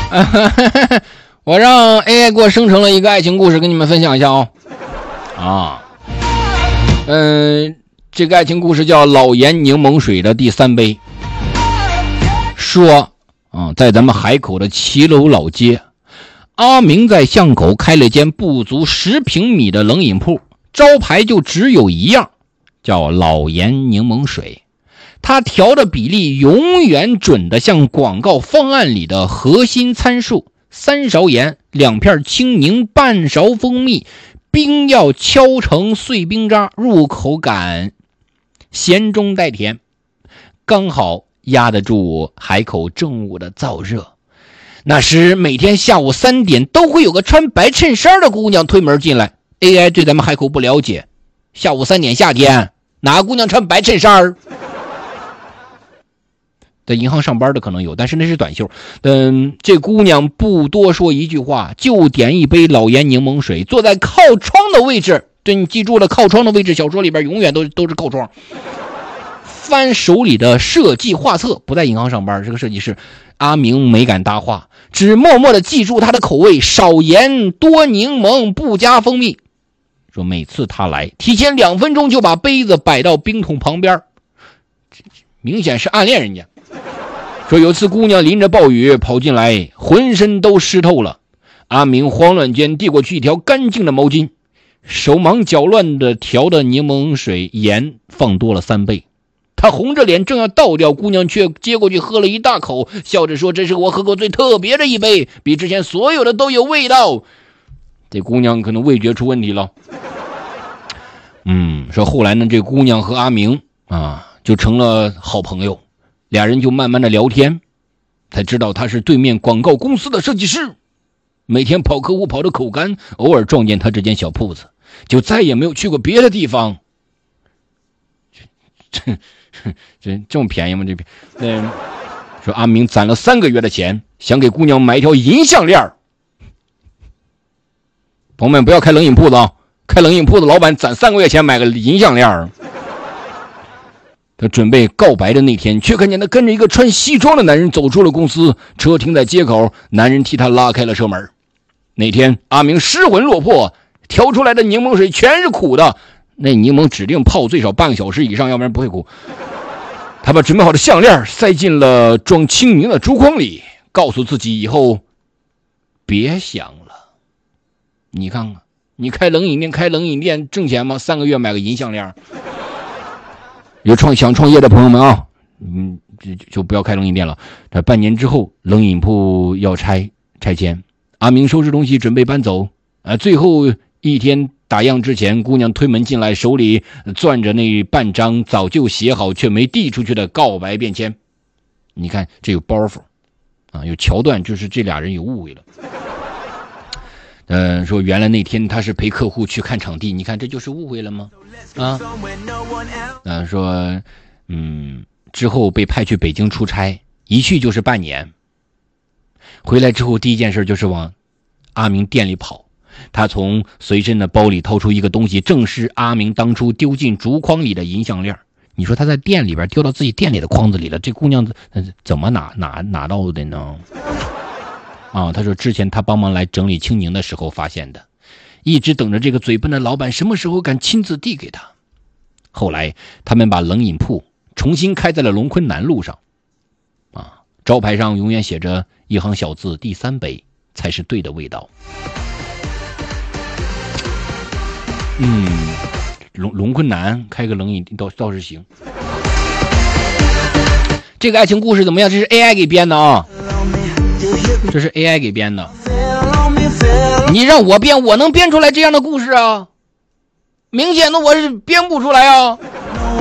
我让 AI 给我生成了一个爱情故事跟你们分享一下这个爱情故事叫老盐柠檬水的第3杯。说在咱们海口的骑楼老街，阿明在巷口开了间不足10平米的冷饮铺，招牌就只有一样，叫老盐柠檬水。他调的比例永远准的像广告方案里的核心参数：3勺盐、2片青柠、半勺蜂蜜，冰要敲成碎冰渣，入口感咸中带甜，刚好压得住海口正午的燥热。那时每天下午3点都会有个穿白衬衫的姑娘推门进来。 AI 对咱们海口不了解，下午3点夏天哪个姑娘穿白衬衫？在银行上班的可能有，但是那是短袖。这姑娘不多说一句话，就点一杯老盐柠檬水，坐在靠窗的位置。对，你记住了，靠窗的位置，小说里边永远都是靠窗。翻手里的设计画册，不在银行上班，这个设计师阿明没敢搭话，只默默的记住他的口味：少盐多柠檬，不加蜂蜜。说每次他来，提前2分钟就把杯子摆到冰桶旁边，明显是暗恋人家。说有次姑娘淋着暴雨跑进来，浑身都湿透了，阿明慌乱间递过去一条干净的毛巾，手忙脚乱的调的柠檬水盐放多了3倍。他红着脸正要倒掉，姑娘却接过去喝了一大口，笑着说：“这是我喝过最特别的一杯，比之前所有的都有味道。”这姑娘可能味觉出问题了。说后来呢，这姑娘和阿明就成了好朋友，俩人就慢慢的聊天，才知道他是对面广告公司的设计师，每天跑客户跑得口干，偶尔撞见他这间小铺子，就再也没有去过别的地方。这么便宜吗？说阿明攒了3个月的钱，想给姑娘买一条银项链。朋友们不要开冷饮铺子啊！开冷饮铺子老板攒3个月钱买个银项链。他准备告白的那天，却看见他跟着一个穿西装的男人走出了公司，车停在街口，男人替他拉开了车门。那天阿明失魂落魄，调出来的柠檬水全是苦的，那柠檬指定泡最少半个小时以上，要不然不会苦。他把准备好的项链塞进了装青柠的竹筐里，告诉自己以后别想了。你看看，你开冷饮店挣钱吗？3个月买个银项链。有想创业的朋友们啊，就不要开冷饮店了。这半年之后，冷饮铺要拆迁，阿明收拾东西准备搬走。最后一天打烊之前，姑娘推门进来，手里攥着那半张早就写好却没递出去的告白便签。你看这有包袱有桥段，就是这俩人有误会了。说原来那天他是陪客户去看场地，你看这就是误会了吗？说之后被派去北京出差，一去就是半年。回来之后第一件事就是往阿明店里跑，他从随身的包里掏出一个东西，正是阿明当初丢进竹筐里的银项链。你说他在店里边丢到自己店里的筐子里了，这姑娘怎么拿到的呢？他说之前他帮忙来整理青柠的时候发现的，一直等着这个嘴笨的老板什么时候敢亲自递给他。后来他们把冷饮铺重新开在了龙昆南路上，招牌上永远写着一行小字：第3杯才是对的味道。龙昆南开个冷饮倒是行。这个爱情故事怎么样？这是 AI 给编的啊，这是 AI 给编的。你让我编，我能编出来这样的故事啊？明显的我是编不出来啊。